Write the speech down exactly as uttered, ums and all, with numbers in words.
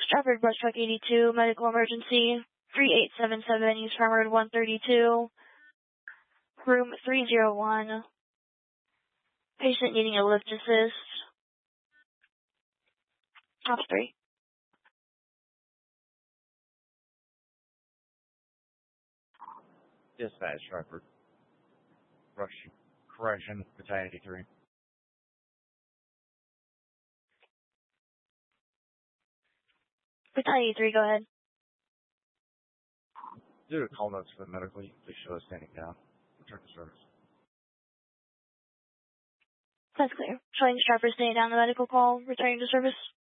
Stratford Bus Truck eighty-two, medical emergency, three eight seven seven, East Farm Road one thirty-two, room three oh one. Patient needing a lift assist. Top three. Dispatch, Stratford. Rush Correction, Battalion eighty-three. Battalion eighty-three, go ahead. Due to call notes for the medical, please show us standing down. Return to service. That's clear. Showing Stratford standing down the medical call, returning to service.